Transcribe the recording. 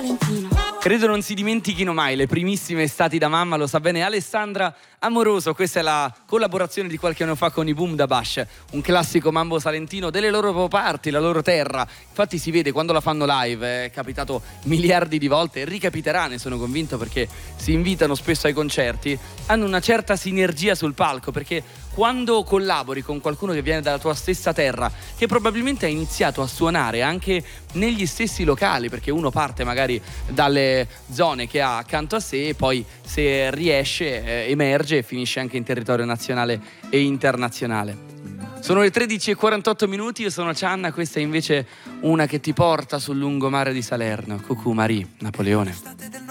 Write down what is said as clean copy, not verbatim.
Salentino. Credo non si dimentichino mai le primissime estati da mamma, lo sa bene Alessandra Amoroso. Questa è la collaborazione di qualche anno fa con i Boom da Bash, un classico mambo salentino delle loro parti, la loro terra. Infatti si vede quando la fanno live, è capitato miliardi di volte e ricapiterà, ne sono convinto, perché si invitano spesso ai concerti, hanno una certa sinergia sul palco, perché quando collabori con qualcuno che viene dalla tua stessa terra, che probabilmente ha iniziato a suonare anche negli stessi locali, perché uno parte magari dalle zone che ha accanto a sé e poi, se riesce, emerge e finisce anche in territorio nazionale e internazionale. Sono le 13:48, io sono Cianna, questa è invece una che ti porta sul lungomare di Salerno. Cucù Marie, Napoleone.